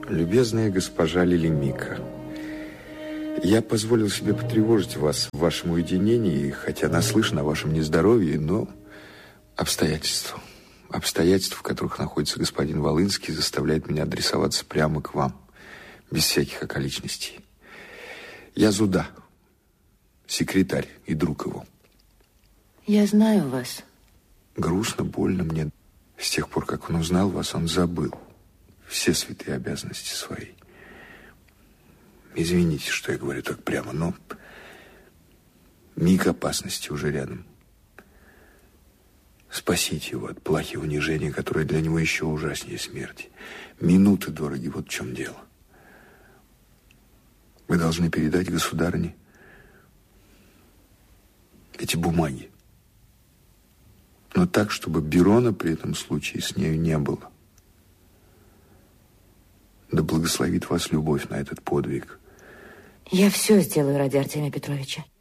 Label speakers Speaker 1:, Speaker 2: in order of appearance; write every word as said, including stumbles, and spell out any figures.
Speaker 1: Любезная госпожа Лилимика, я позволил себе потревожить вас в вашем уединении, хотя наслышан о вашем нездоровье, но обстоятельства, обстоятельства, в которых находится господин Волынский, заставляют меня адресоваться прямо к вам, без всяких околичностей. Я Зуда, секретарь и друг его.
Speaker 2: Я знаю вас.
Speaker 1: Грустно, больно мне. С тех пор, как он узнал вас, он забыл все святые обязанности свои. Извините, что я говорю так прямо, но миг опасности уже рядом. Спасите его от плахи унижения, которое для него еще ужаснее смерти. Минуты дороги, вот в чем дело. Вы должны передать государыне эти бумаги. Но так, чтобы Берона при этом случае с нею не было. Да благословит вас любовь на этот подвиг.
Speaker 2: Я все сделаю ради Артемия Петровича.